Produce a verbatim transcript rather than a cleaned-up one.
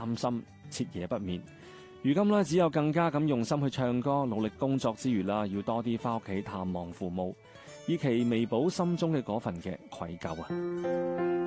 擔心，徹夜不眠。如今呢，只有更加咁用心去唱歌，努力工作之餘啦，要多啲返屋企探望父母，以期彌補心中嘅嗰份嘅愧疚啊！